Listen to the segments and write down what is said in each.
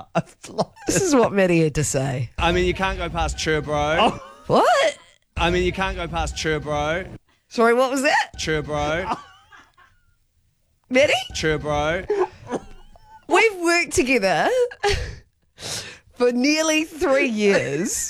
This is what Maddie had to say. I mean, you can't go past Churro. Oh. What? I mean, you can't go past Churro. Sorry, what was that? Churro. Maddie? Churro. We've worked together for nearly 3 years.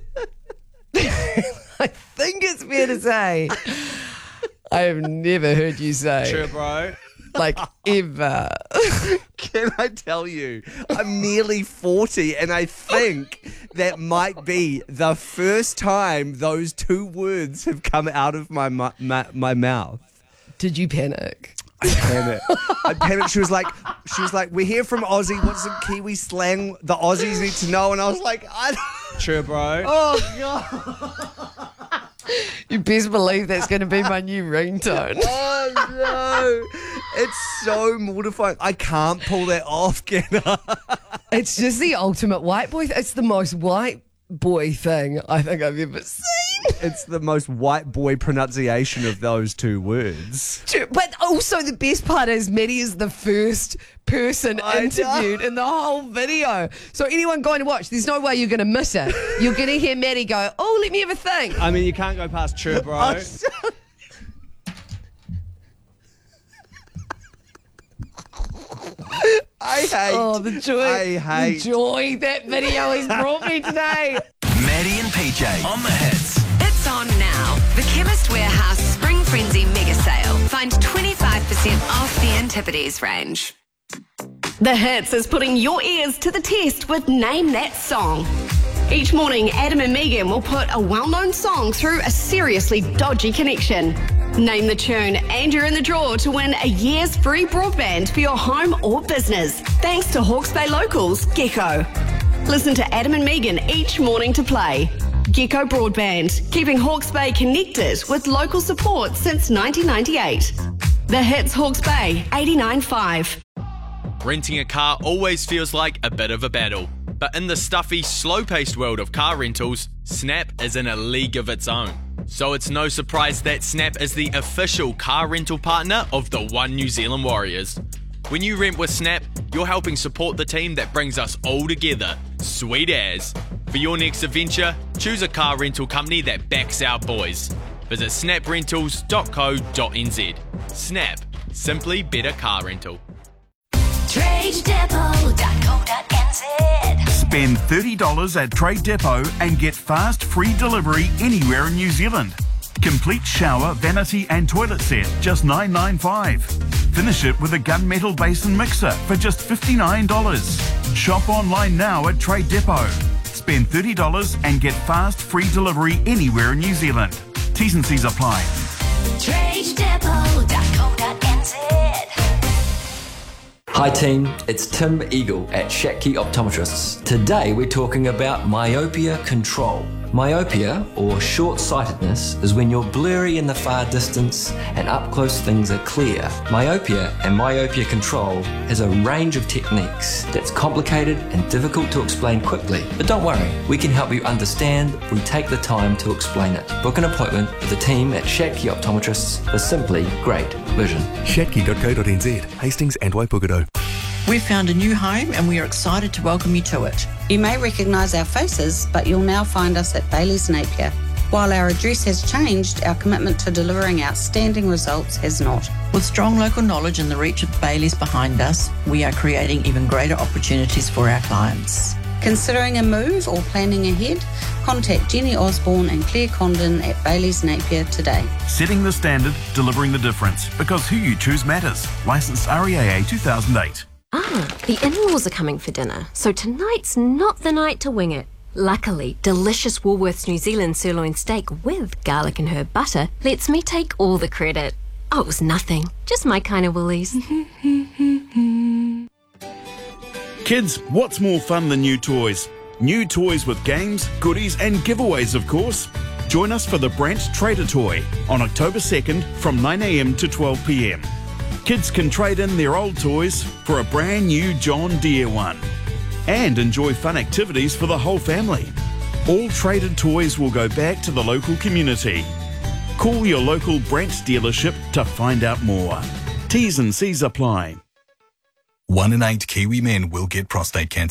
I think it's fair to say I have never heard you say Churro. like ever. Can I tell you, I'm nearly 40 and I think that might be the first time those two words have come out of my mouth. Did you panic? I panicked. She was like, we're here from Aussie. What's some Kiwi slang the Aussies need to know? And I was like, Churro. Oh, God. You best believe that's going to be my new ringtone. Oh, no. It's so mortifying. I can't pull that off, Kenna. It's just the ultimate white boy. It's the most white boy thing I think I've ever seen. It's the most white boy pronunciation of those two words. But also the best part is Maddie is the first person interviewed in the whole video. So anyone going to watch, there's no way you're going to miss it. You're going to hear Maddie go, oh, let me have a think. I mean, you can't go past Churro. The joy that video has brought me today. Maddie and PJ on the hits. It's on now. The Chemist Warehouse Spring Frenzy Mega Sale. Find 25% off the Antipodes range. The Hits is putting your ears to the test with Name That Song. Each morning, Adam and Megan will put a well-known song through a seriously dodgy connection. Name the tune and you're in the draw to win a year's free broadband for your home or business. Thanks to Hawke's Bay Locals, Gecko. Listen to Adam and Megan each morning to play. Gecko Broadband, keeping Hawke's Bay connected with local support since 1998. The Hits Hawke's Bay 89.5. Renting a car always feels like a bit of a battle. But in the stuffy, slow-paced world of car rentals, Snap is in a league of its own. So it's no surprise that Snap is the official car rental partner of the One New Zealand Warriors. When you rent with Snap, you're helping support the team that brings us all together. Sweet as. For your next adventure, choose a car rental company that backs our boys. Visit snaprentals.co.nz. Snap. Simply better car rental. TradeDepot.co.nz. Spend $30 at Trade Depot and get fast free delivery anywhere in New Zealand. Complete shower, vanity and toilet set, just $9.95. Finish it with a gunmetal basin mixer for just $59. Shop online now at Trade Depot. Spend $30 and get fast free delivery anywhere in New Zealand. T's and C's apply. TradeDepot.co.nz. Hi team, it's Tim Eagle at Shatke Optometrists. Today we're talking about myopia control. Myopia, or short-sightedness, is when you're blurry in the far distance and up close things are clear. Myopia and myopia control has a range of techniques that's complicated and difficult to explain quickly. But don't worry, we can help you understand if we take the time to explain it. Book an appointment with the team at Shatke Optometrists for simply great vision. Shatke.co.nz, Hastings and Waipukaro. We've found a new home and we are excited to welcome you to it. You may recognise our faces, but you'll now find us at Bailey's Napier. While our address has changed, our commitment to delivering outstanding results has not. With strong local knowledge and the reach of Bailey's behind us, we are creating even greater opportunities for our clients. Considering a move or planning ahead? Contact Jenny Osborne and Claire Condon at Bailey's Napier today. Setting the standard, delivering the difference, because who you choose matters. Licensed REAA 2008. The in-laws are coming for dinner, so tonight's not the night to wing it. Luckily, delicious Woolworths New Zealand sirloin steak with garlic and herb butter lets me take all the credit. Oh, it was nothing. Just my kind of Woolies. Kids, what's more fun than new toys? New toys with games, goodies and giveaways, of course. Join us for the Brant Trader Toy on October 2nd from 9 a.m. to 12 p.m. Kids can trade in their old toys for a brand new John Deere one and enjoy fun activities for the whole family. All traded toys will go back to the local community. Call your local Brant dealership to find out more. T's and C's apply. 1 in 8 Kiwi men will get prostate cancer.